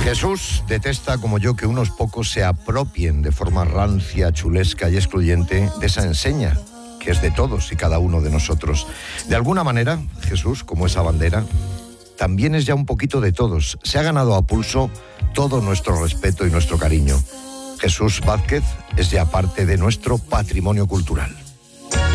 Jesús detesta, como yo, que unos pocos se apropien de forma rancia, chulesca y excluyente de esa enseña, que es de todos y cada uno de nosotros. De alguna manera, Jesús, como esa bandera, también es ya un poquito de todos. Se ha ganado a pulso todo nuestro respeto y nuestro cariño. Jesús Vázquez es ya parte de nuestro patrimonio cultural.